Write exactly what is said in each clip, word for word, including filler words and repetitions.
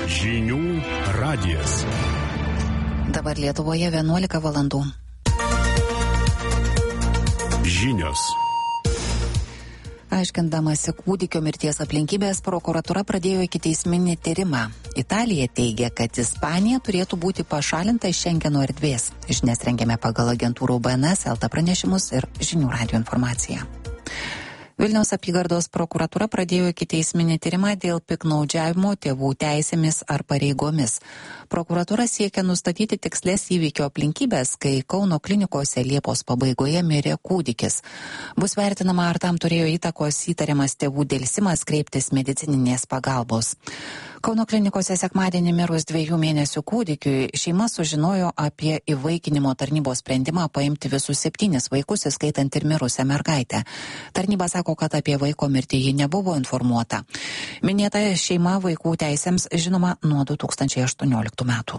Žinių radijas. Dabar Lietuvoje vienuolika valandų. Žinios. Aiškindamasi kūdikio mirties aplinkybės, prokuratūra pradėjo ikiteisminį tyrimą. Italija teigia, kad Ispanija turėtų būti pašalinta iš Šengeno erdvės. Žinias rengiame pagal agentūrų B N S, L T pranešimus ir Žinių radijo informaciją. Vilniaus apygardos prokuratūra pradėjo ikiteisminį tyrimą dėl piktnaudžiavimo tėvų teisėmis ar pareigomis. Prokuratūra siekia nustatyti tikslės įvykio aplinkybės, kai Kauno klinikose Liepos pabaigoje mirė kūdikis. Bus vertinama, ar tam turėjo įtakos įtariamas tėvų dėlsimas kreiptis medicininės pagalbos. Kauno klinikose sekmadienį mirus dviejų mėnesių kūdikiui šeima sužinojo apie įvaikinimo tarnybos sprendimą paimti visus septynis vaikus, įskaitant ir mirusią mergaitę. Tarnyba sako, kad apie vaiko mirtį ji nebuvo informuota. Minėta šeima vaikų teisėms žinoma nuo du tūkstančiai aštuonioliktų metų.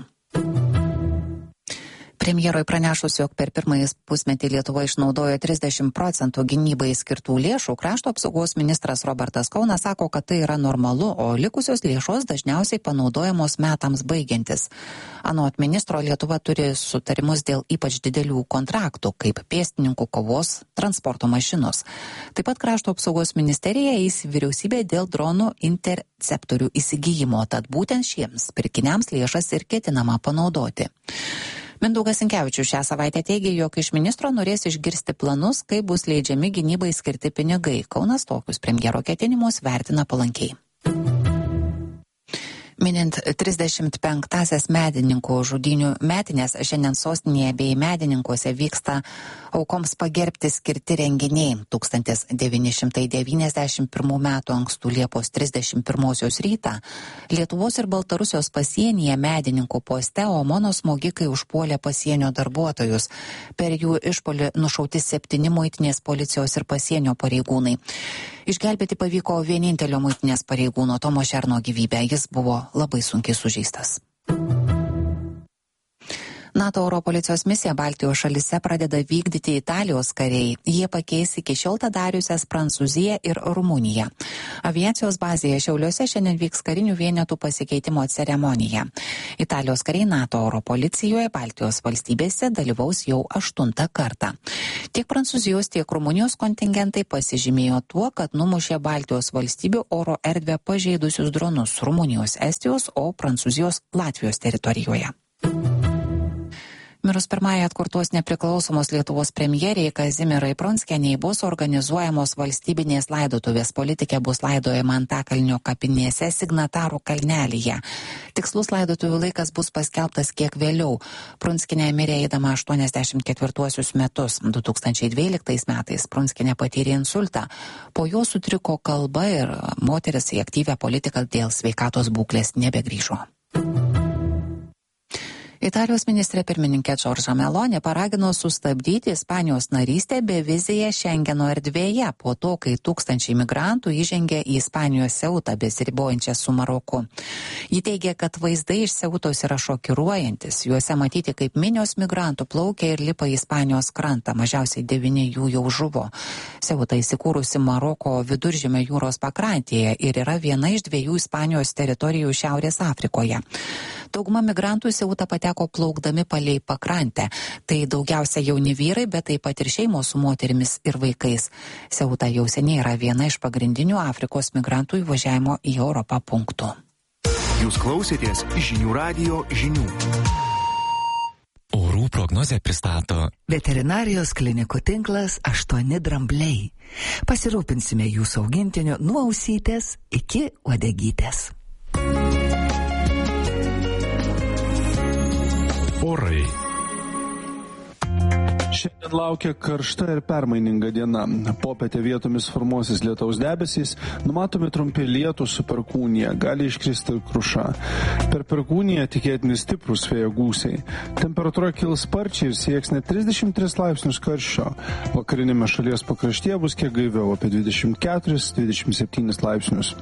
Premjeroj pranešus, jog per pirmąjį pusmetį Lietuva išnaudojo trisdešimt procentų gynybai skirtų lėšų, krašto apsaugos ministras Robertas Kaunas sako, kad tai yra normalu, o likusios lėšos dažniausiai panaudojamos metams baigiantis. Anot ministro, Lietuva turi sutarimus dėl ypač didelių kontraktų, kaip pėstininkų kovos transporto mašinos. Taip pat krašto apsaugos ministerija eis vyriausybė dėl dronų interceptorių įsigijimo, tad būtent šiems pirkiniams lėšas ir ketinama panaudoti. Mindaugas Sinkevičius šią savaitę teigė, jog iš ministro norės išgirsti planus, kaip bus leidžiami gynybai skirti pinigai. Kaunas tokius premjero ketinimus vertina palankiai. Minint trisdešimt penktąsias medininkų žudynių metinės, šiandien sostinėje bei medininkuose vyksta aukoms pagerbti skirti renginiai. tūkstantis devyni šimtai devyniasdešimt pirmų metų ankstų Liepos trisdešimt pirmosios rytą Lietuvos ir Baltarusijos pasienyje medininkų poste OMONo smogikai užpuolė pasienio darbuotojus. Per jų išpuolį nušauti septyni muitinės policijos ir pasienio pareigūnai. Išgelbėti pavyko vienintelio muitinės pareigūno Tomo Šerno gyvybę. Jis buvo labai sunkiai sužeistas. NATO oro policijos misiją Baltijos šalyse pradeda vykdyti Italijos kariai. Jie pakeis iki šiol tą dariusias Prancūziją ir Rumuniją. Aviacijos bazėje Šiauliuose šiandien vyks karinių vienetų pasikeitimo ceremonija. Italijos kariai NATO oro policijoje Baltijos valstybėse dalyvaus jau aštuntą kartą. Tiek Prancūzijos, tiek Rumunijos kontingentai pasižymėjo tuo, kad numušė Baltijos valstybių oro erdvę pažeidusius dronus Rumunijos, Estijos, o Prancūzijos Latvijos teritorijoje. Mirus pirmąją atkurtos nepriklausomos Lietuvos premjeriai Kazimierai Prunskienei bus organizuojamos valstybinės laidotuvės. Politikė bus laidojama Antakalnio kapinėse Signatarų kalnelyje. Tikslus laidotuvių laikas bus paskelbtas kiek vėliau. Prunskienė mirė eidama aštuoniasdešimt ketvirtuosius metus. du tūkstančiai dvyliktais metais Prunskienė patyrė insultą. Po jo sutriko kalba ir moteris į aktyvią politiką dėl sveikatos būklės nebegrįžo. Italijos ministrė pirmininkė Džordža Meloni paragino sustabdyti Ispanijos narystę bevizėje Šengeno erdvėje po to, kai tūkstančiai migrantų įžengė į Ispanijos Seutą besiribojančią su Maroku. Ji teigia, kad vaizdai iš Seutos yra šokiruojantis. Juose matyti, kaip minios migrantų plaukia ir lipa į Ispanijos krantą. Mažiausiai devyni jų jau žuvo. Seuta įsikūrusi Maroko viduržemio jūros pakrantėje ir yra viena iš dviejų Ispanijos teritorijų Šiaurės Afrikoje. Dauguma migrantų Seutą pateko plaukdami palei pakrantę. Tai daugiausia jauni vyrai, bet taip pat ir šeimos su moterimis ir vaikais. Seuta jau seniai yra viena iš pagrindinių Afrikos migrantų įvažiavimo į Europą punktų. Jūs klausėtės Žinių radijo žinių. Orų prognozę pristato Veterinarijos klinikų tinklas aštuoni drambliai. Pasirūpinsime jūsų augintiniu nuo ausytės iki uodegytės. Orai. Šiandien laukia karšta ir permaininga diena. Popietę vietomis formuosis lietaus debesys, numatomi trumpi lietūs su perkūnija, gali iškristi ir kruša. Per perkūniją tikėtini stiprūs vėjo gūsiai. Temperatūra kils sparčiai ir sieks net trisdešimt tris laipsnius karščio. Vakarinėme šalies pakraštyje bus kiek gaiviau, apie dvidešimt keturis dvidešimt septynis laipsnius.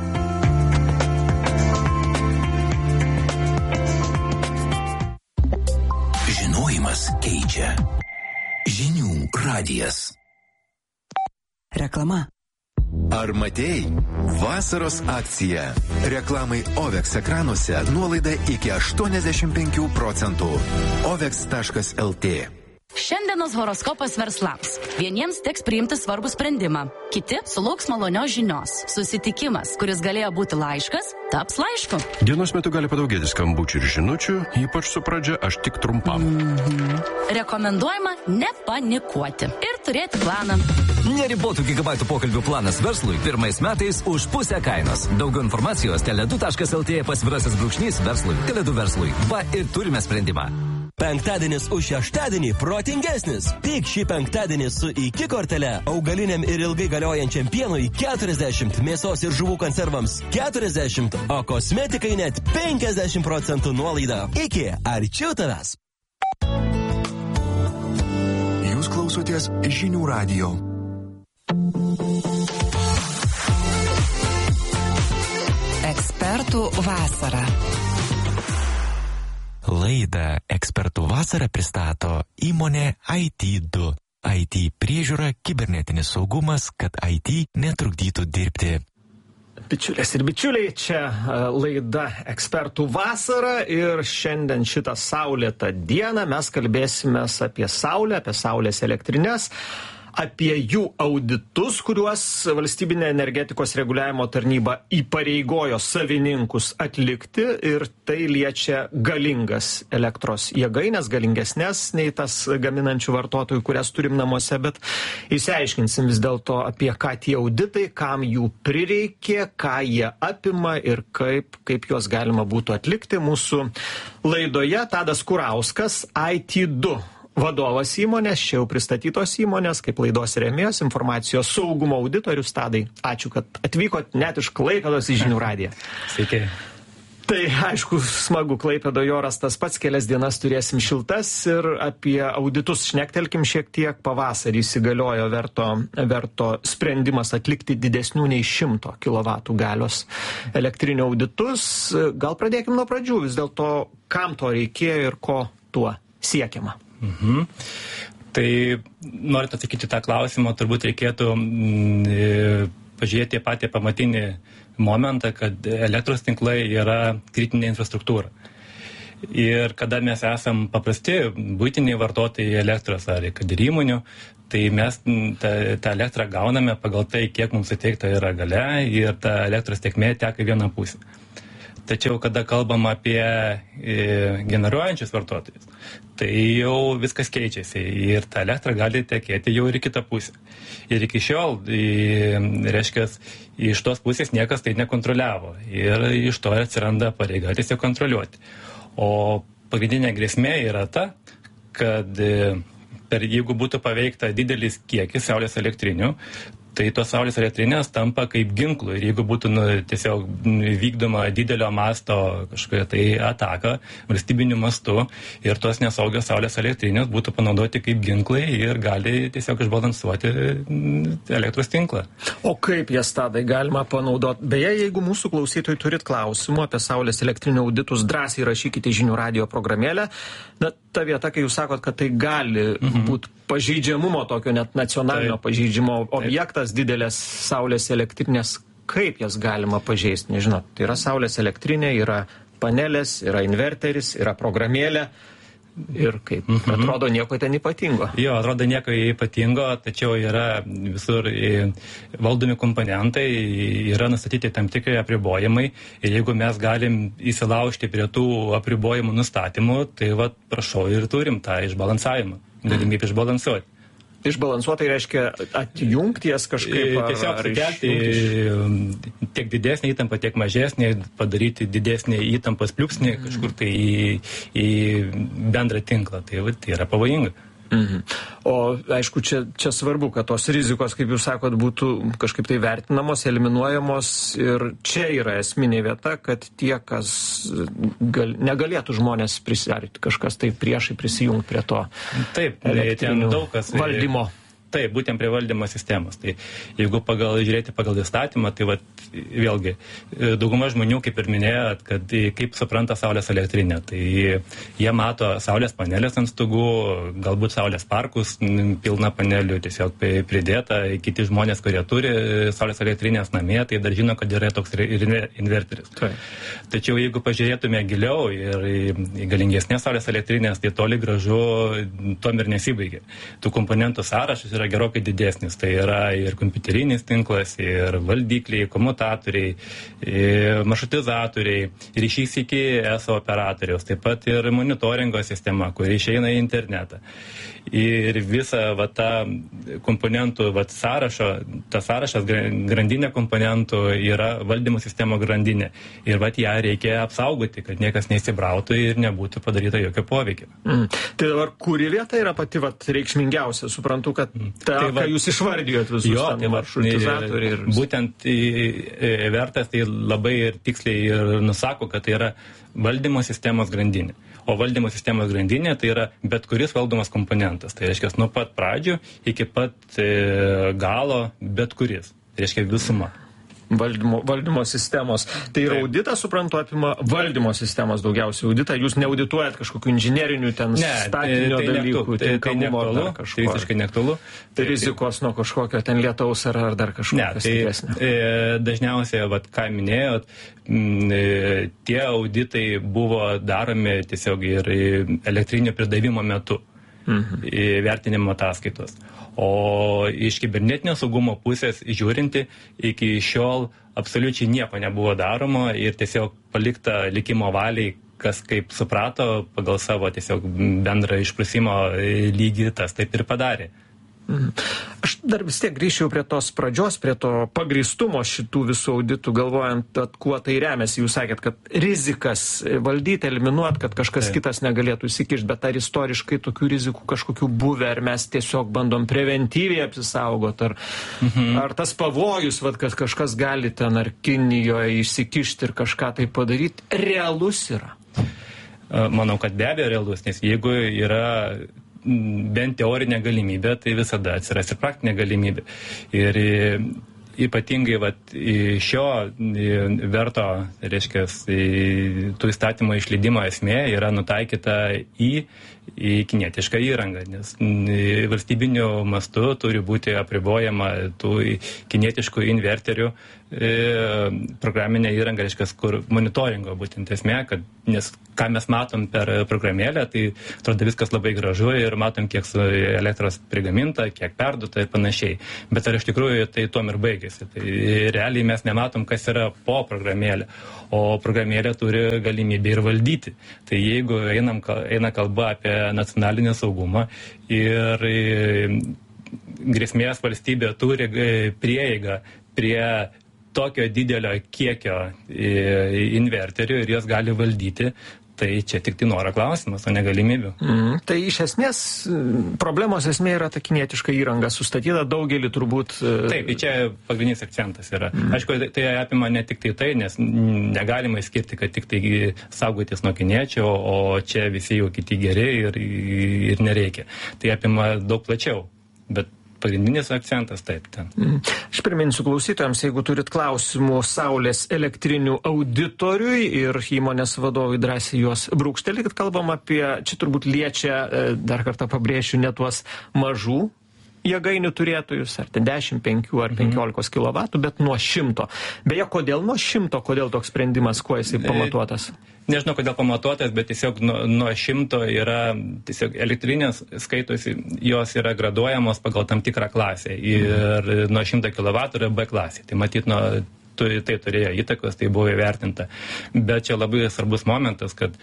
Keičia. Žinių radijas. Reklama. Ar matei? Vasaros akcija. Reklamai Ovex ekranuose nuolaida iki aštuoniasdešimt penkių procentų. ovex taškas lt. Šiandienos horoskopas verslams. Vieniems teks priimti svarbų sprendimą, kiti sulauks malonios žinios. Susitikimas, kuris galėjo būti laiškas, taps laišku. Dienos metu gali padaugėti skambučių ir žinučių, ypač su pradžia aš tik trumpam. Mm-hmm. Rekomenduojama nepanikuoti ir turėti planą. Neribotų gigabaitų pokalbių planas verslui pirmais metais už pusę kainos. Daugiau informacijos teledu taškas lt pasvirasis brūkšnys verslui. Teledu verslui. Va ir turime sprendimą. Penktadienis už šeštadienį protingesnis. Tik šį penktadienį su iki kortele augaliniam ir ilgai galiojančiam pienui keturiasdešimt, mėsos ir žuvų konservams keturiasdešimt, o kosmetikai net penkiasdešimt procentų nuolaida. Iki arčiau tavęs. Jūs klausotės Žinių radijo. Ekspertų vasara. Laidą Ekspertų vasara pristato įmonė I T du. I T priežiūra, kibernetinis saugumas, kad I T netrukdytų dirbti. Bičiulės ir bičiuliai, čia laida Ekspertų vasara ir šiandien šitą saulėtą dieną mes kalbėsime apie saulę, apie saulės elektrinės, apie jų auditus, kuriuos valstybinė energetikos reguliavimo tarnyba įpareigojo savininkus atlikti, ir tai liečia galingas elektros jėgaines, galingesnės nei tas gaminančių vartotojų, kurias turim namuose, bet išsiaiškinsim vis dėlto apie ką tie auditai, kam jų prireikė, ką jie apima ir kaip, kaip juos galima būtų atlikti. Mūsų laidoje Tadas Kurauskas, I T du vadovas įmonės, čia jau pristatytos įmonės, kaip laidos rėmėjas, informacijos saugumo auditorius. Tadai, ačiū, kad atvykot net iš Klaipėdos į Žinių radiją. Sveiki. Tai aišku, smagu, Klaipėdoje oras tas pats, kelias dienas turėsim šiltas ir apie auditus šnektelkim šiek tiek. Pavasarį įsigaliojo verto, verto sprendimas atlikti didesnių nei šimto kilovatų galios elektrinių auditus. Gal pradėkim nuo pradžių, vis dėlto, kam to reikėjo ir ko tuo siekiama? Mhm. Tai norint atsakyti tą klausimą, turbūt reikėtų mm, pažiūrėti patį pamatinį momentą, kad elektros tinklai yra kritinė infrastruktūra. Ir kada mes esam paprasti buitiniai vartotojai elektros ar kad ir įmonių, tai mes tą, tą elektrą gauname pagal tai, kiek mums suteikta yra galia, ir ta elektros tėkmė teka į vieną pusę. Tačiau, kada kalbam apie e, generuojančius vartotojus, tai jau viskas keičiasi ir ta elektra gali tekėti jau ir į kitą pusę. Ir iki šiol, e, reiškia, iš tos pusės niekas tai nekontroliavo ir iš to atsiranda pareiga tiesiog kontroliuoti. O pagrindinė grėsmė yra ta, kad e, per, jeigu būtų paveikta didelis kiekis saulės elektrinių, tai tos saulės elektrinės tampa kaip ginklų, ir jeigu būtų nu, tiesiog vykdoma didelio masto kažkokia tai ataka valstybiniu mastu ir tos nesaugios saulės elektrinės būtų panaudoti kaip ginklai ir gali tiesiog išbalansuoti elektros tinklą. O kaip jas tada galima panaudoti? Beje, jeigu mūsų klausytojai turit klausimų apie saulės elektrinių auditus, drąsiai rašykite Žinių radijo programėlę. Na, ta vieta, kai jūs sakot, kad tai gali mhm. būti pažeidžiamumo, tokio net nacionalinio Taip. pažeidžimo objektas, didelės saulės elektrinės, kaip jas galima pažeisti? Nežinau, tai yra saulės elektrinė, yra panelės, yra inverteris, yra programėlė ir kaip, mhm. atrodo nieko ten ypatingo. Jo, atrodo nieko ypatingo, tačiau yra visur valdomi komponentai, yra nustatyti tam tikrai apribojimai, ir jeigu mes galim įsilaužti prie tų apribojimų nustatymų, tai va, prašau, ir turim tą išbalansavimą, galimybę išbalansuoti. Išbalansuotai reiškia atjungti jas kažkaip? Tiesiog sukelti tiek didesnį įtampą, tiek mažesnį, padaryti didesnį įtampos pliūpsnį kažkur tai į, į bendrą tinklą. Tai, va, tai yra pavojinga. Mhm. O aišku, čia, čia svarbu, kad tos rizikos, kaip jūs sakot, būtų kažkaip tai vertinamos, eliminuojamos, ir čia yra esminė vieta, kad tie, kas gal, negalėtų žmonės prisijungti, kažkas tai priešai prisijungti prie to Taip, ten daug kas valdymo. Taip, būtent prie valdymo sistemos. Tai jeigu pagal, žiūrėti pagal įstatymą, tai vat, vėlgi, dauguma žmonių, kaip ir minėjot, kad kaip supranta saulės elektrinę. Tai jie mato saulės panelės ant stogų, galbūt saulės parkus, pilna panelių tiesiog pridėta. Kiti žmonės, kurie turi saulės elektrinės namie, tai dar žino, kad yra toks ir inverteris. Tai. Tačiau jeigu pažiūrėtume giliau ir galingesnės saulės elektrinės, tai toli gražu tom ir nesibaigia. Tų komponentų sąrašas yra gerokai didesnis. Tai yra ir kompiuterinis tinklas, ir valdikliai, komutatoriai, maršrutizatoriai, ryšys iki eso operatoriaus, taip pat ir monitoringo sistema, kuri išeina į internetą. Ir visa va, ta komponentų va, sąrašo, ta sąrašas, grandinė komponentų yra valdymo sistemo grandinė. Ir va, ją reikia apsaugoti, kad niekas neįsibrautų ir nebūtų padaryta jokio poveikio. Mm. Tai dabar kuri vieta yra pati va, reikšmingiausia? Suprantu, kad ta, tai, va, ką jūs išvardijot visus jo, tam maršrutizatoriai. Ir... Būtent vertas tai labai ir tiksliai ir nusako, kad tai yra valdymo sistemos grandinė. O valdymo sistemos grandinė tai yra bet kuris valdomas komponentas. Tai reiškia, nuo pat pradžių iki pat e, galo bet kuris. Tai reiškia visuma. Valdymo, valdymo sistemos. Tai ir auditas, suprantu, apima valdymo sistemos daugiausiai auditą. Jūs neaudituojat kažkokių inžinierinių ten ne, statinio tai, tai dalykų, tai, tai neaktualu, tai visiškai neaktualu. Tai rizikos nuo kažkokio ten lietaus ar, ar dar kažkokio stipresnio. Tai, e, dažniausiai, vat, ką minėjot, m, e, tie auditai buvo daromi tiesiog ir elektrinio pridavimo metu. Mhm. Vertinimo ataskaitos. O iš kibernetinio saugumo pusės žiūrinti, iki šiol absoliučiai nieko nebuvo daroma ir tiesiog palikta likimo valiai, kas kaip suprato pagal savo tiesiog bendrą išprusimo lygį, tas taip ir padarė. Aš dar vis tiek grįžčiau prie tos pradžios, prie to pagrįstumo šitų visų auditų, galvojant, at, kuo tai remiasi. Jūs sakėt, kad rizikas valdyti, eliminuot, kad kažkas tai. Kitas negalėtų įsikišti, bet ar istoriškai tokių rizikų kažkokių buvę, ar mes tiesiog bandom preventyviai apsisaugot, ar, mhm. ar tas pavojus, vat, kad kažkas gali ten ar Kinijoje įsikišti ir kažką tai padaryti, realus yra? Manau, kad be abejo realus, nes jeigu yra bent teorinė galimybė, tai visada atsiras ir praktinė galimybė. Ir ypatingai vat, šio verto, reiškia, tų įstatymo išleidimo esmė yra nutaikyta į, į kinietišką įrangą, nes valstybiniu mastu turi būti apribojama tų kinietiškų inverterių programinė įranga, reiškia, kur monitoringo būtent esmė, kad, nes ką mes matom per programėlę, tai atrodo viskas labai gražu ir matom, kiek su elektros prigaminta, kiek perduota ir panašiai. Bet ar iš tikrųjų tai tuom ir baigėsi? Tai realiai mes nematom, kas yra po programėlė, o programėlė turi galimybę ir valdyti. Tai jeigu einam, eina kalba apie nacionalinį saugumą ir grėsmės valstybė turi prieigą prie tokio didelio kiekio inverterių ir jos gali valdyti, tai čia tik tai noro klausimas, o ne galimybių. Mm, tai iš esmės problemos esmė yra ta kinietiška įranga sustatyta, daugelį turbūt... Taip, tai čia pagrindinis akcentas yra. Mm. Aišku, tai apima ne tik tai tai, nes negalima skirti, kad tik tai saugotis nuo kiniečio, o čia visi jau kiti geri ir, ir nereikia. Tai apima daug plačiau, bet pagrindinis akcentas taip ten. Aš priminsiu klausytojams, jeigu turit klausimų saulės elektrinių auditoriui ir įmonės vadovui drąsiai juos brūkštelėkit, kalbam apie, čia turbūt liečia, dar kartą pabrėšiu, ne tuos mažų jėgainių turėtojus, ar ten dešimt, penki ar penkiolikos kilovatų, bet nuo šimto. Beje, kodėl nuo šimto, kodėl toks sprendimas, kuo jisai pamatuotas? Nežinau, kodėl pamatuotas, bet tiesiog nuo, nuo šimto yra, tiesiog elektrinės skaitosi, jos yra graduojamos pagal tam tikrą klasę ir mhm. nuo šimto kilovatų yra B klasė. Tai matyt, nuo, tai turėjo įtakos, tai buvo įvertinta. Bet čia labai svarbus momentas, kad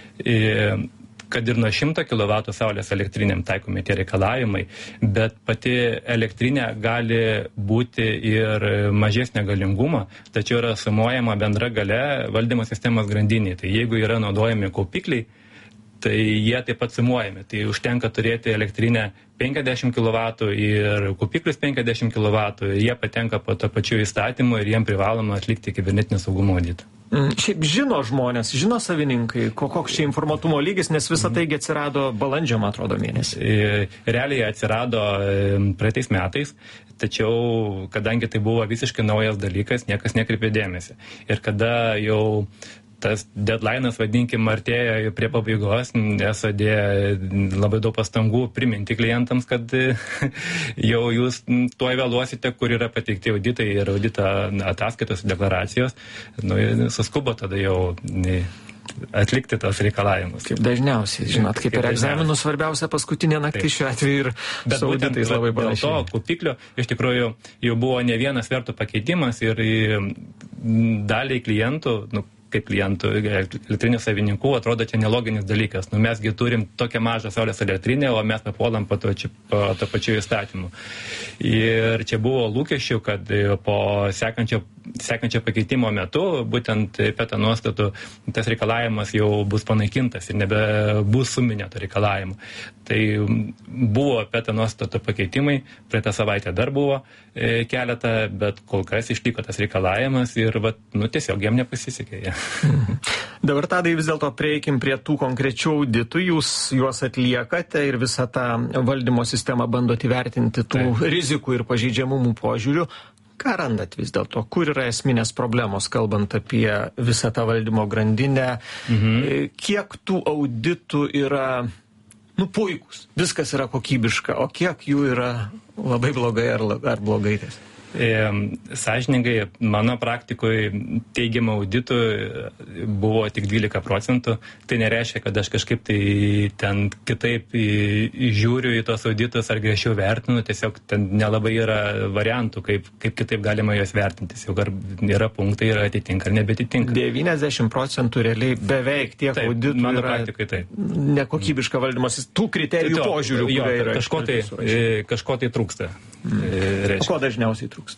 kad ir nuo šimto kilovatų saulės elektrinėm taikomi tie reikalavimai, bet pati elektrinė gali būti ir mažesnio galingumo, tačiau yra sumuojama bendra galia valdymo sistemos grandinė. Tai jeigu yra naudojami kaupikliai, tai jie taip pat sumuojami. Tai užtenka turėti elektrinę penkiasdešimt kilovatų ir kaupiklius penkiasdešimt kilovatų, ir jie patenka po to pačiu įstatymu ir jiem privaloma atlikti kibernetinio saugumo auditą. Šiaip žino žmonės, žino savininkai, koks čia informatumo lygis, nes visa taigi atsirado balandžio, man atrodo, mėnesį. Realiai atsirado praeitais metais, tačiau kadangi tai buvo visiškai naujas dalykas, niekas nekreipė dėmesį. Ir kada jau tas deadline'as, vadinkim, artėja prie pabaigos, esu dėję labai daug pastangų priminti klientams, kad jau jūs tuoj vėluosite, kur yra pateikti auditai ir audito ataskaitos deklaracijos, nu, suskubo tada jau atlikti tos reikalavimus. Kaip dažniausiai, žinot, kaip, kaip ir egzaminų svarbiausia paskutinė naktis šiuo atveju ir bet su auditais labai panašiai. Dėl to kaupiklio iš tikrųjų jau buvo ne vienas vertų pakeitimas ir daliai klientų, nu, kaip klientų, elektrinių savininkų, atrodo čia neloginis dalykas. Nu, mesgi turim tokią mažą saulės elektrinę, o mes papuolam po to, po to pačiu įstatymu. Ir čia buvo lūkesčių, kad po sekančio, sekančio pakeitimo metu, būtent PETA nuostatų, tas reikalavimas jau bus panaikintas ir nebebus suminė to reikalavimo. Tai buvo PETA nuostatų pakeitimai, praeitą savaitę dar buvo e, keletą, bet kol kas išliko tas reikalavimas ir vat, nu, tiesiog jam nepasisekė. Ja. Dabar tadai vis dėlto prieikim prie tų konkrečių auditų, jūs juos atliekate ir visą tą valdymo sistemą bandot įvertinti tų Taip. rizikų ir pažeidžiamumų požiūrių. Ką randat vis dėlto? Kur yra esminės problemos, kalbant apie visą tą valdymo grandinę? Mhm. Kiek tų auditų yra, nu, puikus, viskas yra kokybiška, o kiek jų yra labai blogai ar, ar blogai ties? E, sąžiningai, mano praktikoje teigiamų auditų buvo tik dvylika procentų. Tai nereiškia, kad aš kažkaip tai ten kitaip žiūriu į tos auditus ar griežčiau vertinu. Tiesiog ten nelabai yra variantų, kaip, kaip kitaip galima juos vertinti. Jau ar yra punktai, yra atitinka ar nebetitinka. devyniasdešimt procentų realiai beveik tiek taip, auditų mano yra tai. Nekokybiška valdymas. Tų kriterijų to, požiūrių, jo, kurie yra. Kažko tai, kažko tai trūksta. Mm. O ko dažniausiai trūksta?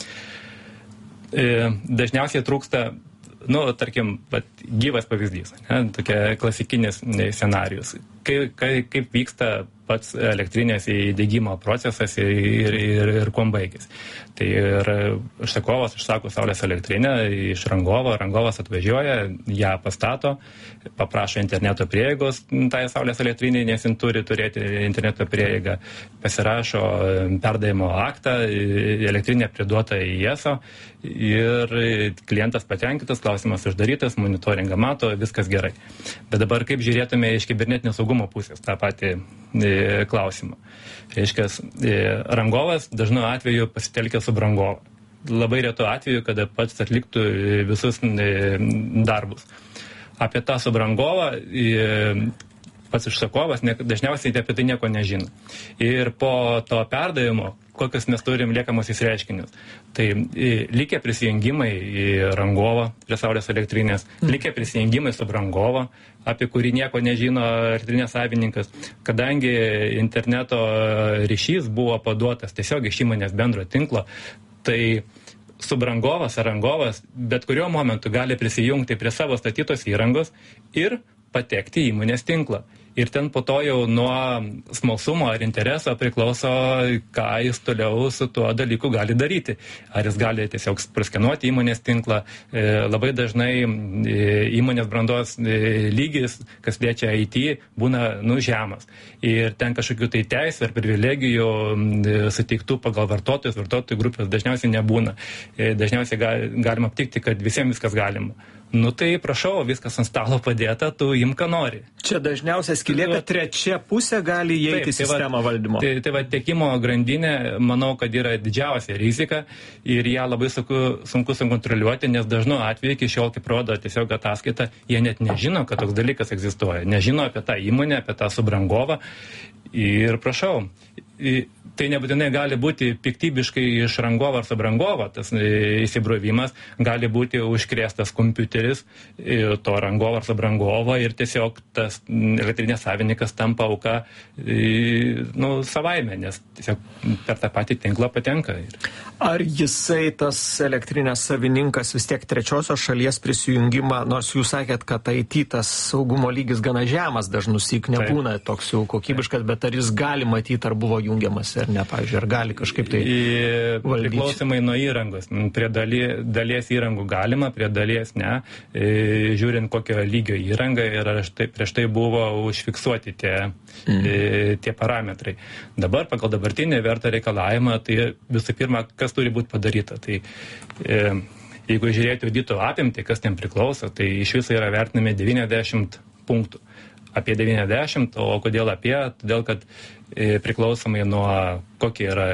Dažniausiai trūksta, nu, tarkim, vat, gyvas pavyzdys, ne, tokia klasikinis scenarijus. Kaip, kaip vyksta pats elektrinės įdiegimo procesas ir, ir, ir kuom baigės. Tai ir užsakovas užsako saulės elektrinę iš rangovo, rangovas atvažiuoja, ją pastato, paprašo interneto prieigos tai saulės elektrinį, nes jin turi turėti interneto prieigą, pasirašo perdavimo aktą, elektrinė priduota į I E S O ir klientas patenkintas, klausimas uždarytas, monitoringą mato, viskas gerai. Bet dabar kaip žiūrėtume iš kibernetinio saugumo pusės tą patį e, klausimą. Reiškia, e, rangovas dažnu atveju pasitelkia subrangovą. Labai retu atveju, kada pats atliktų visus e, darbus. Apie tą subrangovą e, pats užsakovas ne, dažniausiai apie tai nieko nežino. Ir po to perdavimo, kokius mes turim liekamusius reiškinius. Tai e, likę prisijungimai į rangovą prie saulės elektrinės, mm. likę prisijungimai su rangovą, apie kurį nieko nežino elektrinės savininkas, kadangi interneto ryšys buvo paduotas tiesiog iš įmonės bendro tinklo, tai subrangovas ar rangovas bet kuriuo momentu gali prisijungti prie savo statytos įrangos ir patekti į įmonės tinklą. Ir ten po to jau nuo smalsumo ar intereso priklauso, ką jis toliau su tuo dalyku gali daryti. Ar jis gali tiesiog praskenuoti įmonės tinklą. E, labai dažnai e, įmonės brandos e, lygis, kas liečia I T, būna nu, žemas. Ir ten kažkokių tai teisų ar privilegijų e, suteiktų pagal vartotojus, vartotojų grupės dažniausiai nebūna. E, dažniausiai ga, galima aptikti, kad visiems viskas galima. Nu tai prašau, viskas ant stalo padėta, tu imk ką nori. Čia dažniausiai skylė, kad trečia pusė gali įeiti į sistemą valdymo. Tai, tai va, tiekimo grandinė, manau, kad yra didžiausia rizika ir ją labai sunku, sunku sukontroliuoti, nes dažnu atveju iki šiol, kaip rodo tiesiog ataskaita, jie net nežino, kad toks dalykas egzistuoja. Nežino apie tą įmonę, apie tą subrangovą. Ir prašau, Tai nebūtinai gali būti piktybiškai iš rangovo ar subrangovo, tas įsibrovimas, gali būti užkrėstas kompiuteris to rangovo ar subrangovo ir tiesiog tas elektrinės savininkas tampa auka nu, savaime, nes tiesiog per tą patį tinklą patenka. Ar jisai, tas elektrinės savininkas, vis tiek trečiosios šalies prisijungimą, nors jūs sakėt, kad I T tas saugumo lygis gana žemas, dažnusyk nebūna Taip. Toks jau kokybiškas, bet ar jis gali matyti, ar buvo jungiamas ar ne, pavyzdžiui, ar gali kažkaip tai valdyti? Priklausomai nuo įrangos. Prie daly, dalies įrangų galima, prie dalies ne. E, žiūrint kokio lygio įranga ir tai, prieš tai buvo užfiksuoti tie, mm. e, tie parametrai. Dabar pagal dabartinį vertą reikalavimą, tai visų pirma, kas turi būti padaryta. Tai e, jeigu žiūrėti audito apimtį, kas ten priklauso, tai iš viso yra vertinami devyniasdešimt punktų. Apie devyniasdešimt, o kodėl apie? Todėl, kad e, priklausomai nuo kokie yra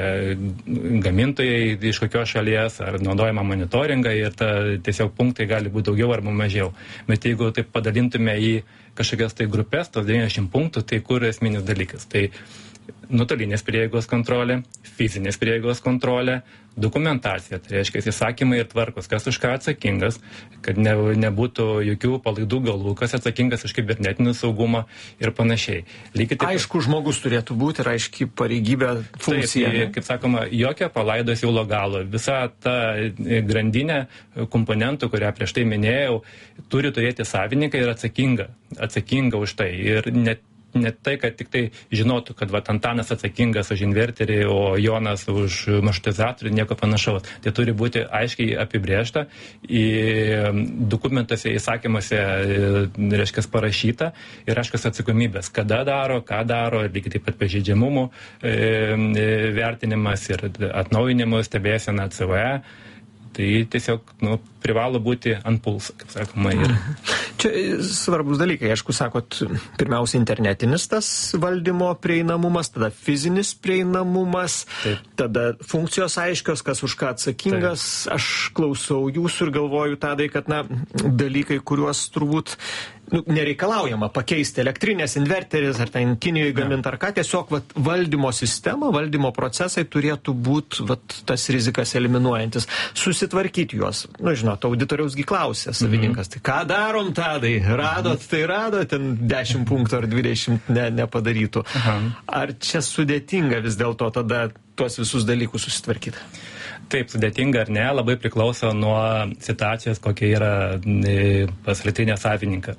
gamintojai, iš kokios šalies, ar naudojama monitoringą ir ta, tiesiog punktai gali būti daugiau arba mažiau. Bet jeigu taip padalintume į kažkokias tai grupės, tos devyniasdešimt punktų, tai kur esminis dalykas? Tai nuotolinės prieigos kontrolė, fizinės prieigos kontrolė, dokumentacija, tai reiškia įsakymai ir tvarkos, kas už ką atsakingas, kad ne, nebūtų jokių palaidų galų, kas atsakingas už kibernetinį saugumą ir panašiai. Lygiai taip, aišku, žmogus turėtų būti ir aiški pareigybė funkcija. Taip, kaip sakoma, jokia palaido siūlo galo. Visa ta grandinė komponentų, kurią prieš tai minėjau, turi turėti savininką ir atsakinga, atsakinga už tai. Ir net Ne tai, kad tik tai žinotų, kad va, Antanas atsakingas už inverterį, o Jonas už maršrutizatorių, nieko panašaus. Tai turi būti aiškiai apibrėžta, į dokumentuose, įsakymuose, reiškia, parašyta ir aiškios atsakomybės, kada daro, ką daro, lygiai taip pat pažeidžiamumų e, vertinimas ir atnaujinimų stebėsena C V E. Tai tiesiog nu, privalo būti ant pulso, kaip sakoma. Ir... Čia svarbus dalykai, aišku, sakot, pirmiausia internetinis tas valdymo prieinamumas, tada fizinis prieinamumas, Taip. Tada funkcijos aiškios, kas už ką atsakingas. Taip. Aš klausau jūsų ir galvoju tadai, kad na, dalykai, kuriuos turbūt nu, nereikalaujama pakeisti elektrinės, inverteris ar ten Kinijoje gaminti ar ką, tiesiog vat, valdymo sistema, valdymo procesai turėtų būti vat, tas rizikas eliminuojantis. Susitvarkyti juos. Nu, žinot, auditoriausgi klausė savininkas, tai ką darom tadai? Radot, tai radot, ten dešimt punktų ar dvidešimt ne, nepadarytų. Aha. Ar čia sudėtinga vis dėlto tada tuos visus dalykus susitvarkyti? Taip, sudėtinga ar ne, labai priklauso nuo situacijos, kokia yra pas elektrinę savininką.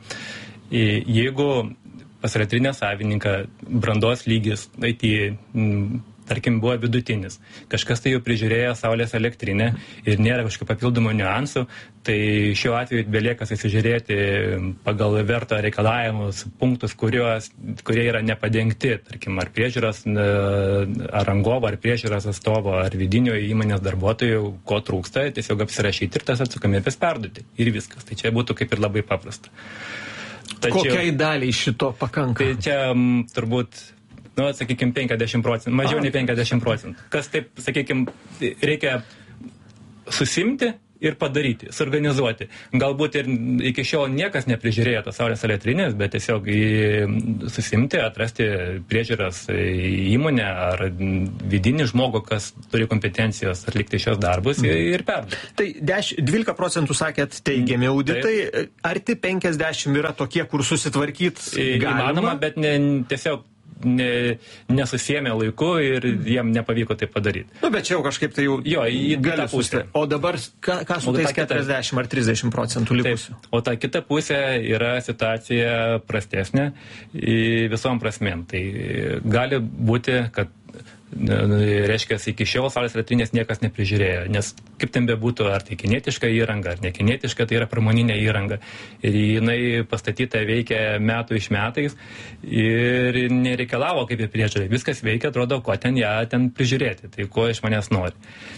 Jeigu pas elektrinę savininką brandos lygis, I T, tarkim, buvo vidutinis, kažkas tai jau prižiūrėjo saulės elektrinę ir nėra kažkokių papildomų niuansų, tai šiuo atveju belieka įsižiūrėti pagal verto reikalavimus punktus, kuriuos, kurie yra nepadengti, tarkim, ar priežiūros, ar rangovo, ar priežiūros atstovo, ar vidinio įmonės darbuotojų, ko trūksta, tiesiog apsirašyti ir tas atsakomybės perduoti. Ir viskas. Tai čia būtų kaip ir labai paprasta. Tačiau, kokiai daliai šito pakanka? Tai čia m, turbūt nu, sakykime, penkiasdešimt procentų, mažiau nei penkiasdešimt procentų. Kas taip, sakykime, reikia susimti ir padaryti, suorganizuoti. Galbūt ir iki šiol niekas neprižiūrėjo tos saulės elektrinės, bet tiesiog susimti, atrasti priežiūros įmonę ar vidinį žmogų, kas turi kompetencijos atlikti šios darbus mm. ir perduoti. Tai dvylika procentų sakėt teigiami auditai, Taip. Arti penkiasdešimt yra tokie, kur susitvarkyt galima? Įmanoma, bet ne, tiesiog Ne, nesusėmė laiku ir jiem nepavyko tai padaryti. Nu, bet čia jau kažkaip tai jau jo, į gali pusę. O dabar ką, ką su tais keturiasdešimt ar trisdešimt procentų likusių? Taip. O ta kita pusė yra situacija prastesnė visom prasmėm. Tai gali būti, kad reiškia, iki šiol saulės elektrinės niekas neprižiūrėjo, nes kaip ten bebūtų, ar tai kinietiška įranga, ar nekinietiška, tai yra pramoninė įranga. Ir jinai pastatyta veikia metų iš metais ir nereikalavo kaip ir priežiūrai. Viskas veikia, atrodo, ko ten ją ten prižiūrėti, tai ko iš manęs nori.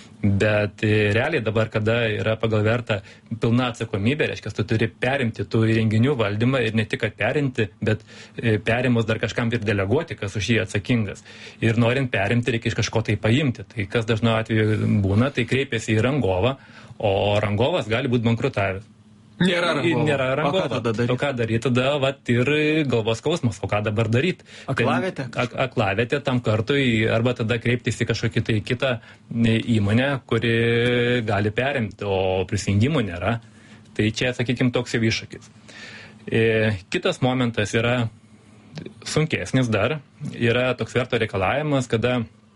Bet realiai dabar, kada yra pagal vertą pilna atsakomybė, reiškia, tu turi perimti tų įrenginių valdymą ir ne tik, kad perimti, bet perimus dar kažkam ir deleguoti, kas už jį atsakingas. Ir norint perimti, reikia iš kažko tai paimti. Tai kas dažnu atveju būna, tai kreipiasi į rangovą, o rangovas gali būti bankrutavęs. Nėra rangovo. Nėra rangovo. O ką tada daryti? O ką daryti tada, vat, ir galvos skausmas, o ką dabar daryti? Aklavietė? Ak aklavietė tam kartui, arba tada kreiptis į kažkokį tai kitą įmonę, kuri gali perimti, o prisijungimų nėra. Tai čia, sakykime, toks jau iššūkis. E, kitas momentas yra sunkesnis dar, yra toks verto reikalavimas, kada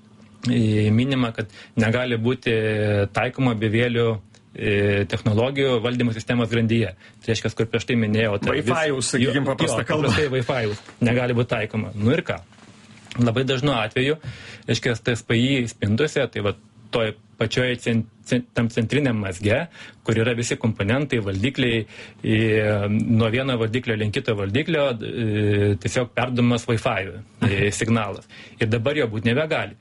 e, minima, kad negali būti taikoma bevėlių technologijų valdymo sistemos grandyje. Tai reiškia, kur prieš tai minėjau. Tai Wi-Fi'us, sakykime, paprastą kalbą. Tai Wi-Fi'us negali būti taikoma. Nu ir ką? Labai dažnu atveju, reiškia, T S P I spinduose, tai va, toj pačioje cent, tam centriniam mazge, kur yra visi komponentai, valdikliai, į, nuo vieno valdiklio link kito valdiklio e, tiesiog perdumas Wi-Fi signalas. Ir dabar jo būti nebegali.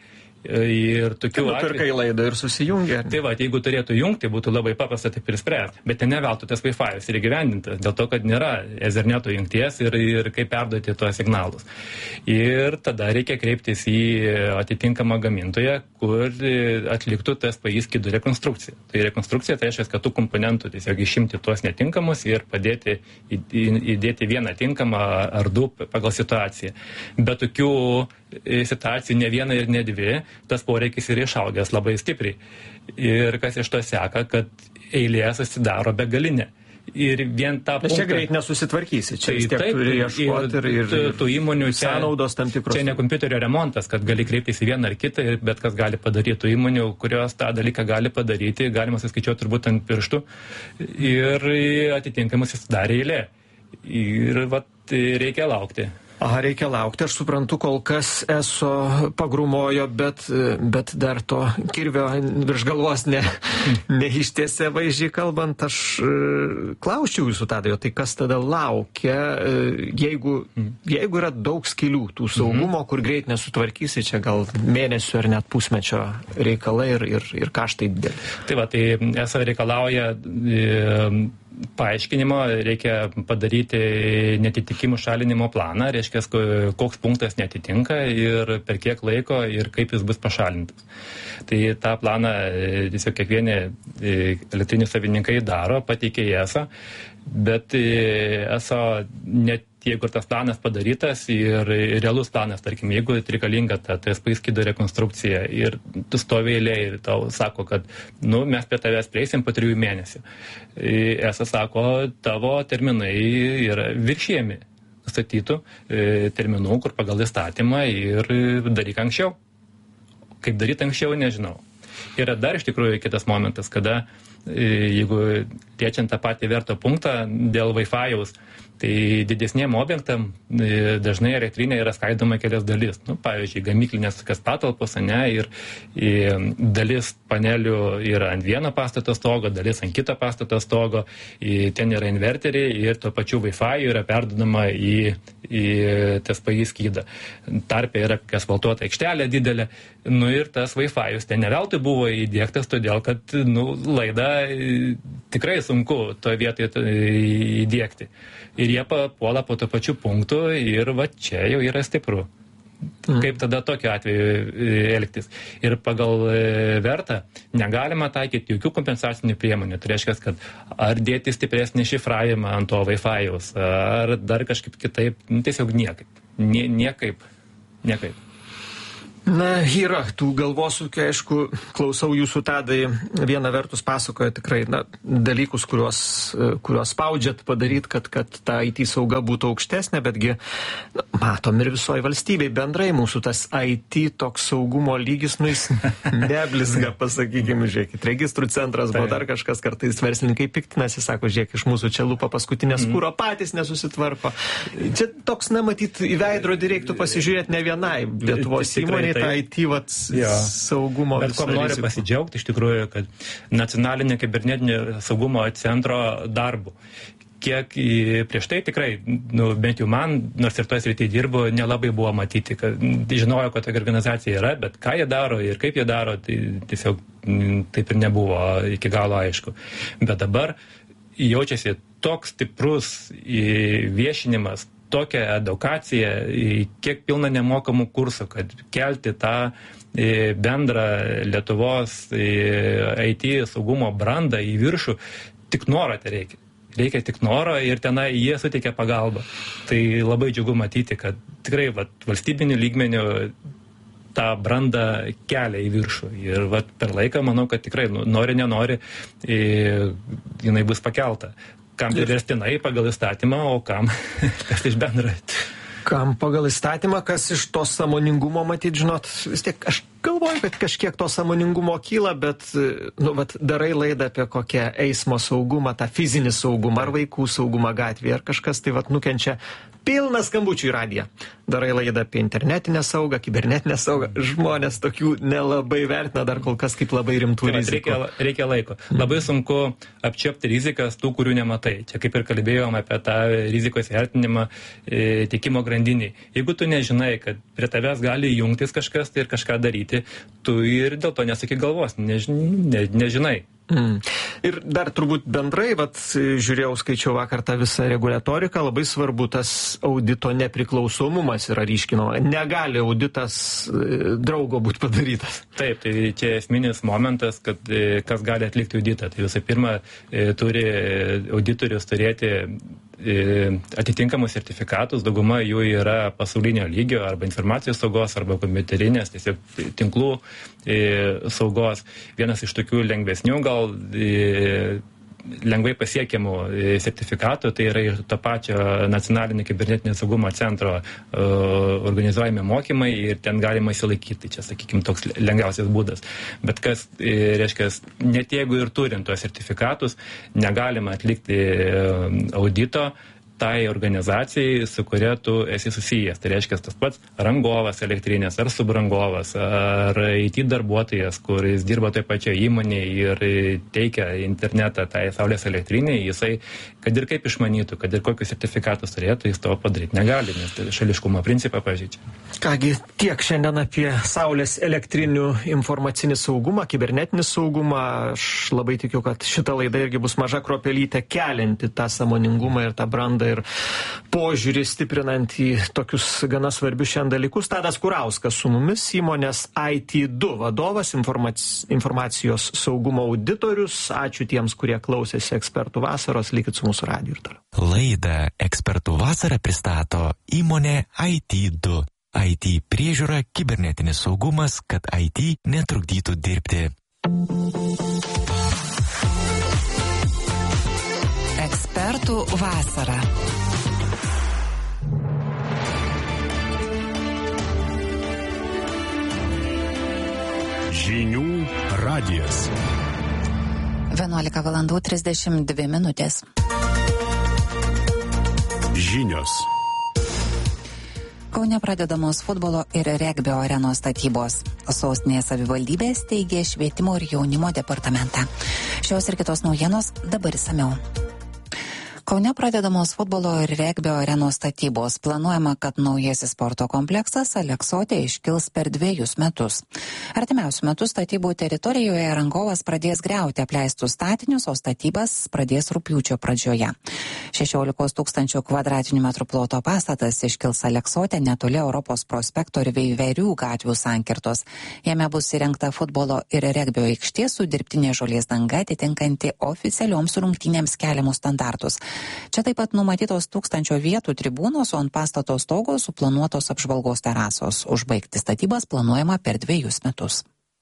Ir tokių nupirkai laidą ir susijungia. Tai va, jeigu turėtų jungti, būtų labai paprasta taip ir spręsti. Bet ten neveltų tas Wi-Fi'us ir įgyvendintas, dėl to, kad nėra Etherneto jungties ir, ir kaip perduoti tuos signalus. Ir tada reikia kreiptis į atitinkamą gamintoją, kur atliktų T S P I skydų rekonstrukciją. Tai rekonstrukcija tai reiškia, kad tų komponentų tiesiog išimti tuos netinkamus ir padėti įdėti vieną tinkamą ar du pagal situaciją. Bet tokių situacijų ne viena ir ne dvi, tas poreikis yra išaugęs labai stipriai. Ir kas iš to seka, kad eilė susidaro begalinė. Ir vien tą punktą... Čia greit nesusitvarkysi, čia vis tiek taip, turi ieškoti ir, ir, ir tų įmonių sąnaudos tam tikros. Čia ne kompiuterio remontas, kad gali kreiptis į vieną ar kitą, bet kas gali padaryti tų įmonių, kurios tą dalyką gali padaryti, galima suskaičiuoti turbūt ant pirštų ir atitinkamai susidarė eilė. Ir vat, reikia laukti. Aha, reikia laukti, aš suprantu, kol kas eso pagrumojo, bet, bet dar to kirvio virš galvos ne, neištiesė vaizdžiai kalbant, aš klausčiau jūsų tada, tai kas tada laukia, jeigu, jeigu yra daug skylių tų saugumo, kur greit nesutvarkysi, čia gal mėnesio ar net pusmečio reikalai ir, ir, ir kaštai dideli. Tai va, tai eso reikalauja e, paaiškinimo, reikia padaryti netitikimų šalinimo planą, reiškia, koks punktas netitinka ir per kiek laiko ir kaip jis bus pašalintas. Tai tą planą tiesiog kiekvieni elektrinių savininkai daro, pateikia į eso, bet eso net jeigu tas planas padarytas ir realus planas, tarkim, jeigu reikalinga ta T S P I skydo rekonstrukcija ir tu stovi eilė ir tau sako, kad nu, mes prie tavęs prieisim po trijų mėnesių. Eso sako, tavo terminai yra viršėjami statytų terminų, kur pagal įstatymą ir daryk anksčiau. Kaip daryti anksčiau, nežinau. Yra dar iš tikrųjų kitas momentas, kada jeigu liečiant tą patį verto punktą dėl Wi-Fi'aus, tai didesniem objektam dažnai elektrinė yra skaidoma kelias dalis. Nu, pavyzdžiui, gamyklinės tokias patalpos, ne, ir, ir dalis panelių yra ant vieno pastato stogo, dalis ant kito pastato stogo, ir ten yra inverteriai ir tuo pačiu Wi-Fi yra perdodama į, į T S P I skydą. Tarpe yra asfaltuota aikštelė didelė, nu ir tas Wi-Fi'us ten neveltui buvo įdiegtas, todėl kad nu, laidą tikrai sunku toje vietoje įdiegti. Ir jie papuola po to pačiu punktu ir va čia jau yra stipru. Mm. Kaip tada tokiu atveju elgtis? Ir pagal vertą negalima taikyti jokių kompensacinių priemonių. Tai reiškia, kad ar dėti stipresnį šifravimą ant to Wi-Fi'aus, ar dar kažkaip kitaip, tiesiog niekaip. Nie, niekaip. Niekaip. Na, yra tų galvosūkių, aišku, klausau jūsų tadai, viena vertus pasakoja tikrai na, dalykus, kuriuos, kuriuos spaudžiat padaryti, kad, kad ta I T sauga būtų aukštesnė, betgi na, matom ir visoje valstybėje bendrai mūsų tas I T toks saugumo lygis, nu jis neblizga, pasakykime, žiūrėkit, registrų centras buvo dar kažkas, kartais verslininkai piktinasi, sako, žiūrėk, iš mūsų čia lupa paskutinės kūro patys nesusitvarko. Čia toks, na, matyt, į veidrodį reiktų pasižiūrėti ne vienai Lietuvos įmonei. Tai I T vat, saugumo. Bet kuo noriu pasidžiaugti iš tikrųjų, kad nacionalinio kibernetinio saugumo centro darbu. Kiek prieš tai tikrai, nu, bent jau man, nors ir toje srityje dirbu, nelabai buvo matyti, kad žinojo, kad tokia organizacija yra, bet ką jie daro ir kaip jie daro, tai tiesiog taip ir nebuvo iki galo aišku. Bet dabar jaučiasi toks stiprus viešinimas, tokia edukacija, kiek pilna nemokamų kursų, kad kelti tą bendrą Lietuvos I T saugumo brandą į viršų, tik norą tai reikia. reikia tik noro ir tenai jie suteikia pagalbą. Tai labai džiugu matyti, kad tikrai vat, valstybinių lygmenių tą brandą kelia į viršų. Ir vat, per laiką manau, kad tikrai nori, nenori, jinai bus pakelta. Kam priverstinai pagal įstatymą, o kam kas iš bendrai. Kam pagal įstatymą, kas iš to sąmoningumo, matyt, žinot, vis tiek aš galvoju, kad kažkiek to sąmoningumo kyla, bet, nu, vat, darai laidą apie kokią eismo saugumą, tą fizinį saugumą, ar vaikų saugumą gatvėje, ar kažkas tai, vat, nukenčia. Pilnas skambučių į radiją. Darai laidą apie internetinę saugą, kibernetinę saugą. Žmonės tokių nelabai vertina dar kol kas kaip labai rimtų tai rizikų. Reikia, reikia laiko. Labai sunku apčiopti rizikas tų, kurių nematai. Čia kaip ir kalbėjom apie tą rizikos vertinimą e, tiekimo grandiniai. Jeigu tu nežinai, kad prie tavęs gali jungtis kažkas tai ir kažką daryti, tu ir dėl to nesakyk galvos. Nežin, ne, nežinai. Mm. Ir dar turbūt bendrai, vat, žiūrėjau, skaičiau vakar tą visą reguliatoriką, labai svarbu tas audito nepriklausomumas yra ryškinama. Negali auditas draugo būti padarytas. Taip, tai čia esminis momentas, kad kas gali atlikti auditą. Tai visų pirma, turi auditorius turėti atitinkamus sertifikatus, dauguma jų yra pasaulinio lygio arba informacijos saugos arba kompiuterinės, tiesiog tinklų saugos. Vienas iš tokių lengvesnių gal lengvai pasiekiamų sertifikatų, tai yra ir to pačio nacionalinio kibernetinio saugumo centro uh, organizuojami mokymai ir ten galima įsilaikyti. Čia, sakykime, toks lengviausias būdas. Bet kas, reiškia, net jeigu ir turint tuos sertifikatus, negalima atlikti audito tai organizacijai, su kuria tu esi susijęs. Tai reiškia, tas pats rangovas elektrinės, ar subrangovas, ar I T darbuotojas, kuris dirba toje pačioje įmonėje ir teikia internetą tai saulės elektrinėje, jisai, kad ir kaip išmanytų, kad ir kokius sertifikatus turėtų, jis to padaryti negali, nes tai šališkumo principą pažeidžia. Kągi, tiek šiandien apie saulės elektrinių informacinį saugumą, kibernetinį saugumą. Aš labai tikiu, kad šita laida irgi bus maža kruopelytė kelianti tą sąmoningumą ir tą brandą ir požiūrį stiprinant į tokius gana svarbius šiandien dalykus. Tadas Kurauskas su mumis, įmonės I T du vadovas, informac... informacijos saugumo auditorius. Ačiū tiems, kurie klausėsi Ekspertų vasaros. Likit su mūsų radiju ir toliau. Laidą Ekspertų vasarą pristato įmonė I T du. I T priežiūra, kibernetinis saugumas, kad I T netrukdytų dirbti. Ekspertų vasara. Žinių radijas. vienuolika valandų trisdešimt dvi minutės. Žinios. Kaune pradedamos futbolo ir regbio arenos statybos. Sostinės savivaldybė steigė švietimo ir jaunimo departamentą. Šios ir kitos naujienos dabar išsamiau. Kaune pradedamos futbolo ir regbio arenos statybos. Planuojama, kad naujasis sporto kompleksas Aleksote iškils per dviejus metus. Artimiausių metų statybų teritorijoje rangovas pradės griauti apleistus statinius, o statybas pradės rugpjūčio pradžioje. šešiolikos tūkstančių kvadratinių metrų ploto pastatas iškils Aleksote netoli Europos prospekto ir Veiverių gatvių sankirtos. Jame bus įrengta futbolo ir regbio aikštė su dirbtinė žolės danga atitinkanti oficialioms rungtynėms keliamus standartus. Čia taip pat numatytos tūkstančio vietų tribūnos, o ant pastato stogo suplanuotos apžvalgos terasos. Užbaigti statybas planuojama per dviejus metus.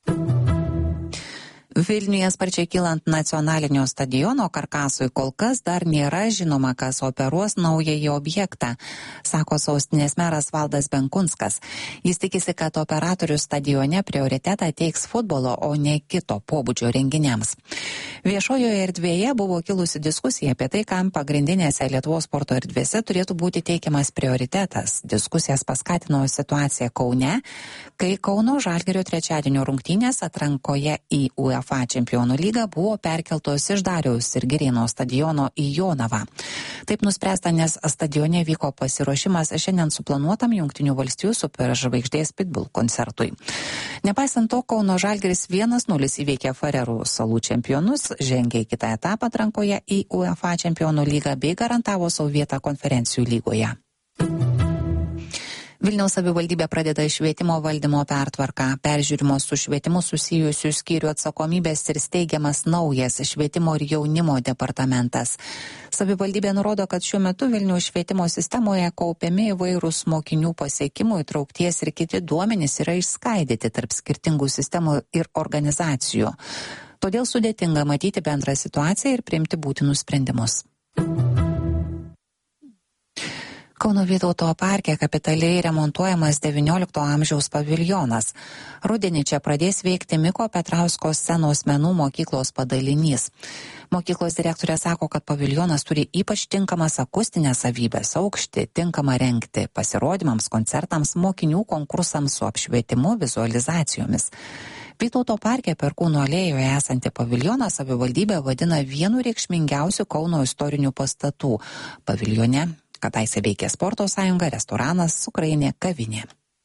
Vilniuje sparčiai kylant nacionalinio stadiono karkasui kol kas dar nėra žinoma, kas operuos naująjį objektą, sako sostinės meras Valdas Benkunskas. Jis tikisi, kad operatorius stadione prioritetą teiks futbolo, o ne kito pobūdžio renginiams. Viešojoje erdvėje buvo kilusi diskusija apie tai, kam pagrindinėse Lietuvos sporto erdvėse turėtų būti teikiamas prioritetas. Diskusijas paskatino situacija Kaune, kai Kauno Žalgirio trečiadienio rungtynės atrankoje į UEFA čempionų lygą buvo perkeltos iš Dariaus ir Girėno stadiono į Jonavą. Taip nuspręsta, nes stadione vyko pasiruošimas šiandien suplanuotam Jungtinių valstijų superžvaigždės Pitbull koncertui. Nepaisant to, Kauno Žalgiris vienas nulis įveikė Farerų salų čempionus, žengė į kitą etapą atrankoje į UEFA čempionų lygą bei garantavo savo vietą konferencijų lygoje. Vilniaus savivaldybė pradeda švietimo valdymo pertvarką. Peržiūrimos su švietimu susijusių skyrių atsakomybės ir steigiamas naujas švietimo ir jaunimo departamentas. Savivaldybė nurodo, kad šiuo metu Vilniaus švietimo sistemoje kaupiami įvairūs mokinių pasiekimų, įtraukties ir kiti duomenys yra išskaidyti tarp skirtingų sistemų ir organizacijų. Todėl sudėtinga matyti bendrą situaciją ir priimti būtinus sprendimus. Kauno Vytauto parke kapitaliai remontuojamas devyniolikto amžiaus paviljonas. Rudenį čia pradės veikti Miko Petrausko scenos menų mokyklos padalinys. Mokyklos direktorė sako, kad paviljonas turi ypač tinkamas akustinės savybės, aukštį, tinkamą rengti pasirodymams, koncertams, mokinių konkursams su apšvietimu, vizualizacijomis. Vytauto parke Perkūno alėjoje esantį paviljoną savivaldybė vadina vienu reikšmingiausių Kauno istorinių pastatų. Paviljone kadaise veikė sporto sąjunga, restoranas, cukrainė, kavinė.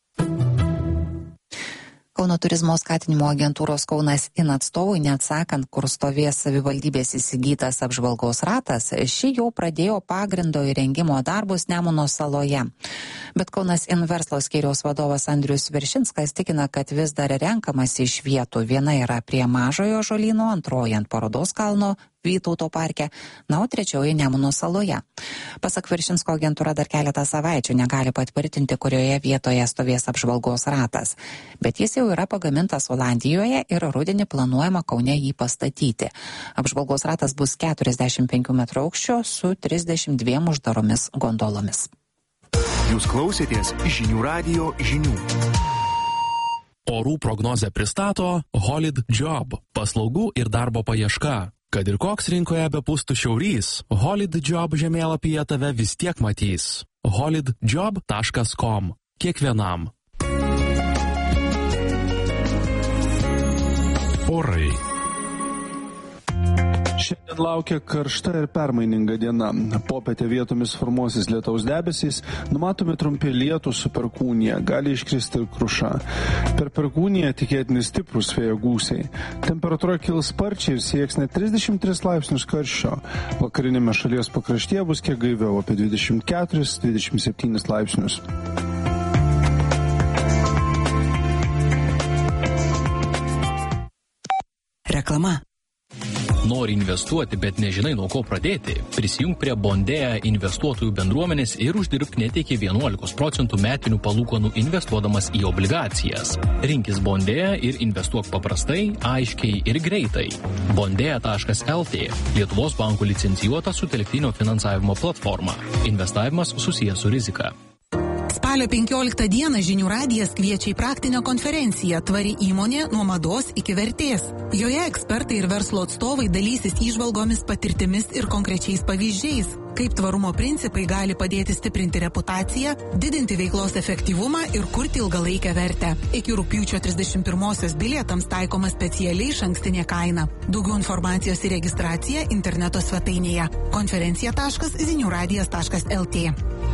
Kauno turizmo skatinimo agentūros Kaunas In atstovui, neatsakant, kur stovės savivaldybės įsigytas apžvalgos ratas, ši jau pradėjo pagrindo įrengimo darbus Nemuno saloje. Bet Kaunas In verslo skyriaus vadovas Andrius Viršinskas tikina, kad vis dar renkamasi iš vietų. Viena yra prie Mažojo Žolyno, antroji ant Parodos kalno Vytauto parke, na, o trečioji Nemuno saloje. Pasak Viršinsko, agentūra dar keletą savaičių negali patvirtinti, kurioje vietoje stovės apžvalgos ratas. Bet jis jau yra pagamintas Olandijoje ir rudenį planuojama Kaune jį pastatyti. Apžvalgos ratas bus keturiasdešimt penkių metrų aukščio su trisdešimt dviem uždaromis gondolomis. Jūs klausėtės žinių radijo žinių. Orų prognozę pristato Holid Job – paslaugų ir darbo paieška. Kad ir koks rinkoje bepūstų šiaurys, Holid Job žemėlapyje tave vis tiek matys. holid job taškas com. Kiekvienam. Orai. Šiandien laukia karšta ir permaininga diena. Popietę vietomis formuosis lietaus debesys, numatomi trumpi lietūs su perkūnija, gali iškristi ir kruša. Per perkūniją tikėtini stiprūs vėjo gūsiai. Temperatūra kils sparčiai ir sieks net trisdešimt tris laipsnius karščio. Vakarinėme šalies pakraštyje bus kiek gaiviau, apie dvidešimt keturis dvidešimt septynis laipsnius. Reklama. Nori investuoti, bet nežinai nuo ko pradėti? Prisijung prie Bondėja investuotojų bendruomenės ir uždirbk net iki vienuolikos procentų metinių palūkanų investuodamas į obligacijas. Rinkis Bondėja ir investuok paprastai, aiškiai ir greitai. Bondėja taškas el tė – Lietuvos bankų licencijuota sutelktinio finansavimo platforma. Investavimas susijęs su rizika. Spalio penkioliktą dieną Žinių radijas kviečia į praktinę konferenciją Tvari įmonė nuo mados iki vertės. Joje ekspertai ir verslo atstovai dalysis įžvalgomis, patirtimis ir konkrečiais pavyzdžiais, kaip tvarumo principai gali padėti stiprinti reputaciją, didinti veiklos efektyvumą ir kurti ilgalaikę vertę. Iki rugpjūčio trisdešimt pirmosios bilietams taikoma specialiai išankstinė kaina. Daugiau informacijos ir registracija interneto svetainėje konferencija taškas zinių radijas taškas el tė.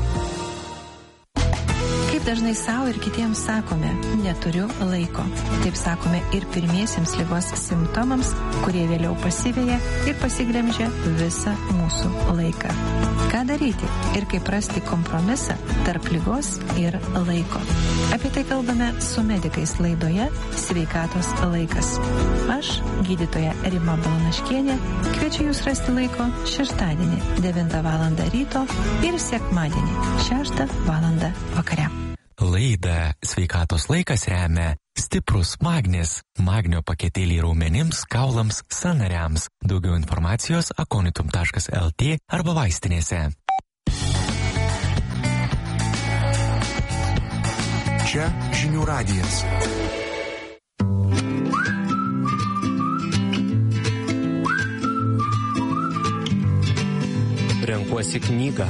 Kaip dažnai savo ir kitiems sakome, neturiu laiko. Taip sakome ir pirmiesiems ligos simptomams, kurie vėliau pasiveja ir pasiglemžia visą mūsų laiką. Ką daryti ir kaip rasti kompromisą tarp ligos ir laiko? Apie tai kalbame su medikais laidoje Sveikatos laikas. Aš, gydytoja Rima Balanaškienė, kviečiu jūs rasti laiko šeštadienį devintą valandą ryto ir sekmadienį šeštą valandą vakare. Laidą Sveikatos laikas remia stiprus magnis, magnio paketėliai raumenims, kaulams, sąnariams. Daugiau informacijos akonitum taškas el tė arba vaistinėse. Čia Žinių radijas. Renkuosi knygą.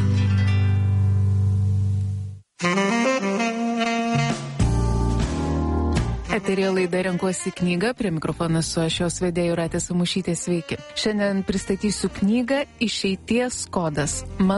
Eterija laida Renkuosi knygą, prie mikrofono su aš jos vedėju Jūratė Samušytė, sveiki. Šiandien pristatysiu knygą Išeities kodas. Mano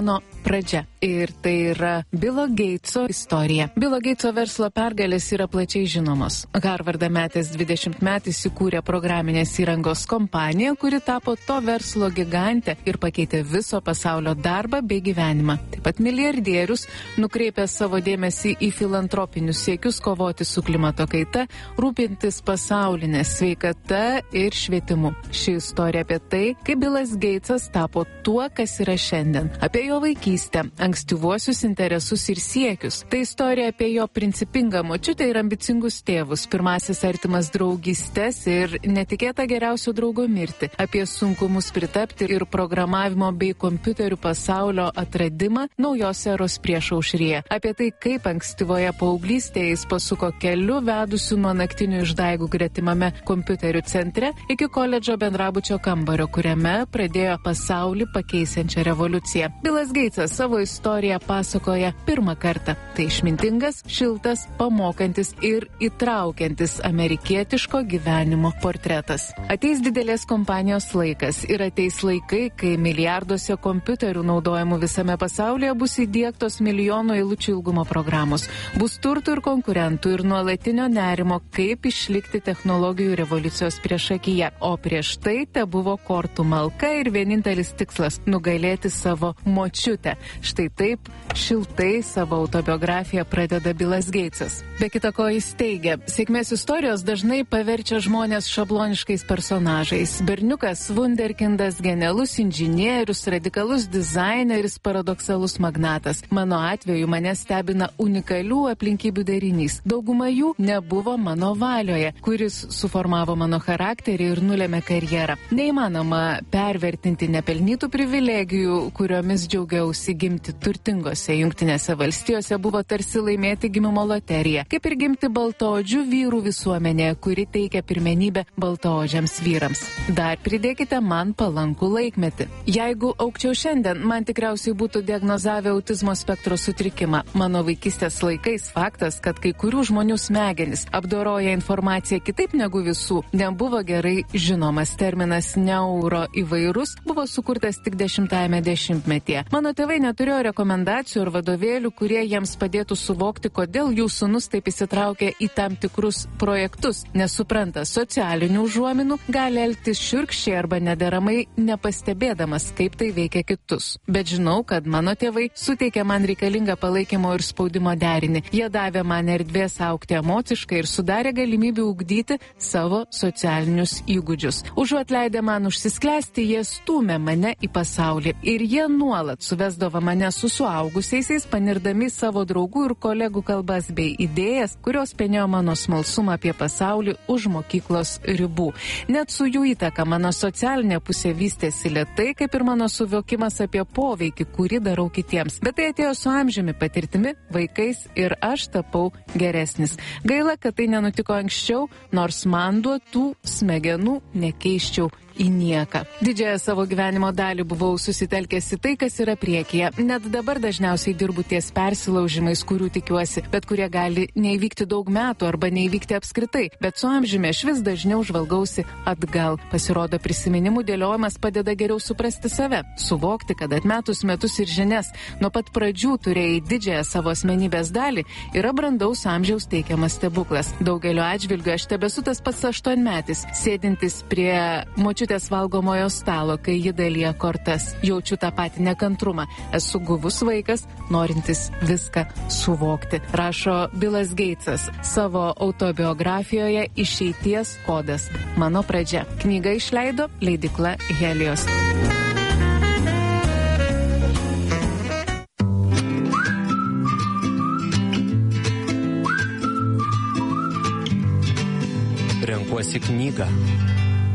pradžia. Ir tai yra Bilo Geitso istorija. Bilo Geitso verslo pergalės yra plačiai žinomos. Harvardą metęs dvidešimtmetis įkūrė programinės įrangos kompaniją, kuri tapo to verslo gigantė ir pakeitė viso pasaulio darbą bei gyvenimą. Taip pat milijardierius nukreipė savo dėmesį į filantropinius siekius kovoti su klimato kaita, rūpintis pasaulinė sveikata ir švietimu. Ši istorija apie tai, kaip Bilas Geitsas tapo tuo, kas yra šiandien. Apie jo vaikystę, ankstyvuosius interesus ir siekius. Tai istorija apie jo principingą močiutę ir ambicingus tėvus, pirmasis artimas draugystes ir netikėtą geriausio draugo mirtį. Apie sunkumus pritapti ir programavimo bei kompiuterių pasaulio atradimą naujos eros priešaušryje. Apie tai, kaip ankstyvoje paauglystėje jis pasuko keliu vedusiu nuo naktinių išdaigų gretimame kompiuterių centre iki koledžo bendrabučio kambario, kuriame pradėjo pasaulį pakeisiančią revoliuciją. Bilas Geitsas savo istoriją pasakoja pirmą kartą. Tai išmintingas, šiltas, pamokantis ir įtraukiantis amerikietiško gyvenimo portretas. Ateis didelės kompanijos laikas ir ateis laikai, kai milijarduose kompiuterių naudojamų visame pasaulyje bus įdiegtos milijonų eilučių ilgumo programos. Bus turtų ir konkurentų ir nuolatinio nerimo, kaip išlikti technologijų revoliucijos priešakyje. O prieš tai te buvo kortų malka ir vienintelis tikslas – nugalėti savo močiutę. Štai taip šiltai savo autobiografiją pradeda Bilas Geitsas. Be kita ko jis teigia, sėkmės istorijos dažnai paverčia žmonės šabloniškais personažais. Berniukas, vunderkindas, genialus inžinierius, radikalus dizaineris, paradoksalus magnatas. Mano atveju mane stebina unikalių aplinkybių derinys. Dauguma jų nebuvo mano valioje, kuris suformavo mano charakterį ir nulėmė karjerą. Neįmanoma pervertinti nepelnytų privilegijų, kuriomis džiaugiausi gimti turtingose Jungtinėse valstijose, buvo tarsi laimėti gimimo loteriją, kaip ir gimti baltaodžių vyrų visuomenėje, kuri teikia pirmenybę baltaodžiams vyrams. Dar pridėkite man palankų laikmetį. Jeigu aukčiau šiandien, man tikriausiai būtų diagnozavę autizmo spektro sutrikimą. Mano vaikystės laikais faktas, kad kai kurių žmonių smegenys apdoroja informaciją kitaip negu visų, nebuvo gerai žinomas. Terminas neuro įvairus buvo sukurtas tik dešimtajame dešimtmetyje. Mano tėvai neturėjo rekomendacijų ir vadovėlių, kurie jiems padėtų suvokti, kodėl jų sūnus taip įsitraukia į tam tikrus projektus, nesupranta socialinių užuominų, gali elgtis šiurkščiai arba nederamai, nepastebėdamas, kaip tai veikia kitus. Bet žinau, kad mano tėvai suteikė man reikalingą palaikymo ir spaudimo derinį. Jie davė man erdvės augti emociškai ir sudarė galimybių ugdyti savo socialinius įgūdžius. Užuot leidę man užsisklęsti, jie stūmė mane į pasaulį. Ir jie nuolat suvesdavo mane su suaugusiaisiais, panirdami savo draugų ir kolegų kalbas bei idėjas, kurios penėjo mano smalsumą apie pasaulį už mokyklos ribų. Net su jų įtaka mano socialinė pusė vystėsi lėtai, kaip ir mano suvokimas apie poveikį, kurį darau kitiems. Bet tai atėjo su amžiumi, patirtimi, vaikais ir aš tapau geresnis. Gaila, kad tai nenutiko anksčiau, nors man duotų smegenų nekeiščiau į nieką. Didžiąją savo gyvenimo dalį buvau susitelkęs į tai, kas yra priekyje. Net dabar dažniausiai dirbu ties persilaužimais, kurių tikiuosi, bet kurie gali neįvykti daug metų arba neįvykti apskritai. Bet su amžiumi aš vis dažniau žvalgausi atgal. Pasirodo, prisiminimų dėliojimas padeda geriau suprasti save, suvokti, kad atmetus metus ir žinias, nuo pat pradžių turėjai didžiąją savo asmenybės dalį, yra brandaus amžiaus teikiamas stebuklas. Daugeliu atžvilgiu aš tebesu tas pats aštuonmetis, sėdintis prie močiutės valgomojo stalo, kai ji dalyja kortas. Jaučiu tą patį nekantrumą. Esu guvus vaikas, norintis viską suvokti. Rašo Bilas Geitsas savo autobiografijoje Išeities kodas. Mano pradžia. Knygą išleido leidykla Helios. Renkuosi knygą.